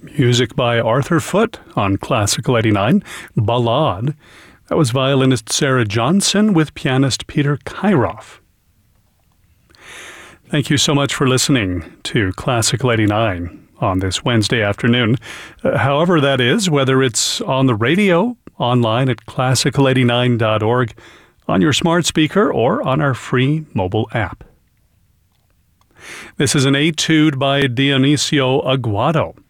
Music by Arthur Foote on Classical 89. Ballade. That was violinist Sarah Johnson with pianist Peter Kairoff. Thank you so much for listening to Classical 89 on this Wednesday afternoon. However that is, whether it's on the radio, online at classical89.org, on your smart speaker, or on our free mobile app. This is an etude by Dionisio Aguado.